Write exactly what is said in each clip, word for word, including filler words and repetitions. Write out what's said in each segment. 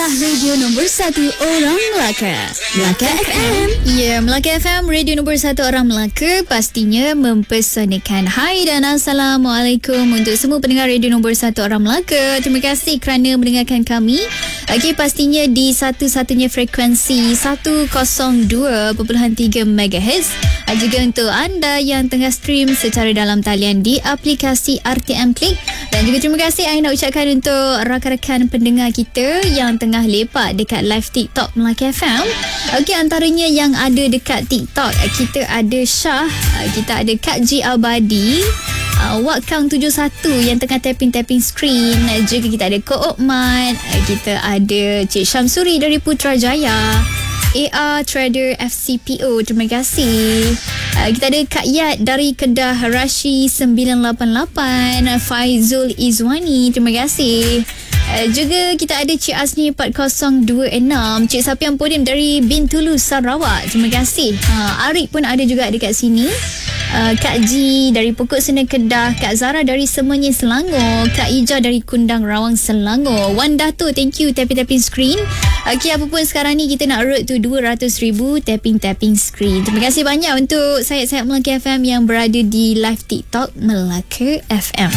adalah radio nombor satu orang Melaka. Melaka F M. Ya, Melaka F M, radio nombor satu orang Melaka, pastinya mempersanakan. Hai dan Assalamualaikum untuk semua pendengar radio nombor satu orang Melaka. Terima kasih kerana mendengarkan kami. Okey, pastinya di satu-satunya frekuensi seratus dua perpuluhan tiga megahertz. Juga untuk anda yang tengah stream secara dalam talian di aplikasi R T M Klik. Dan juga terima kasih saya nak ucapkan untuk rakan-rakan pendengar kita yang tengah lepak dekat live TikTok Melaka F M. Okey, antaranya yang ada dekat TikTok, kita ada Syah, kita ada Kak G Abadi, uh, Wak Kang tujuh satu yang tengah tapping-tapping screen. Juga kita ada Ko Okman, kita ada Cik Syamsuri dari Putrajaya, A R Trader F C P O, terima kasih. Uh, kita ada Kak Yat dari Kedah, Rashi sembilan lapan lapan, Faizul Izwani, terima kasih. Uh, juga kita ada Cik Azni empat kosong dua enam, Cik Sapian Podim dari Bintulu, Sarawak, terima kasih. Uh, Arik pun ada juga dekat sini. Uh, Kak Ji dari Pokok Sena Kedah, Kak Zara dari Semenyi Selangor, Kak Ija dari Kundang Rawang Selangor, Wan Dato, thank you tapping-tapping screen. Okey, apa pun sekarang ni kita nak road to dua ratus ribu tapping-tapping screen. Terima kasih banyak untuk sayap-sayap Melaka F M yang berada di live TikTok Melaka F M.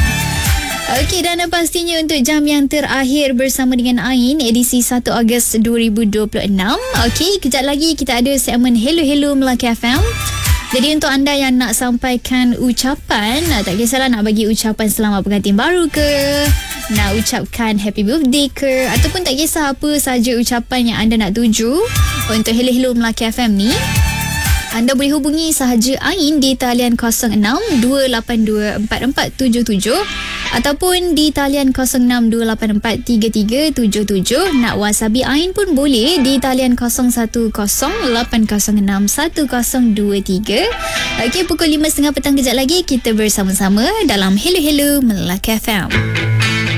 Okey, dan pastinya untuk jam yang terakhir bersama dengan Ain, edisi satu Ogos dua ribu dua puluh enam. Okey, kejap lagi kita ada segmen Hello Hello Melaka F M. Jadi untuk anda yang nak sampaikan ucapan, tak kisahlah nak bagi ucapan selamat pengantin baru ke, nak ucapkan happy birthday ke, ataupun tak kisah apa saja ucapan yang anda nak tuju untuk Hello Hello Melaka F M ni, anda boleh hubungi sahaja Ain di talian kosong enam dua lapan dua empat empat tujuh tujuh ataupun di talian kosong enam dua lapan empat tiga tiga tujuh tujuh. Nak whatsappi Ain pun boleh di talian kosong satu kosong lapan kosong enam satu kosong dua tiga. Okey, pukul lima tiga puluh petang kejap lagi kita bersama-sama dalam Hello Hello Melaka F M.